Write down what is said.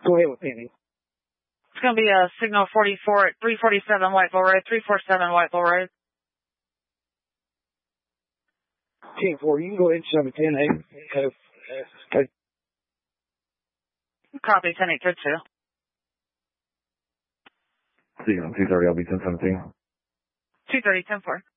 Go ahead with anything. It's going to be a signal 44 at 347 Whiteville Road, 347 Whiteville Road. 10-4, you can go ahead and show me 10-8. Okay. Copy, 10-8, good 2. See you on 230, I'll be 1017. 230, 10-4.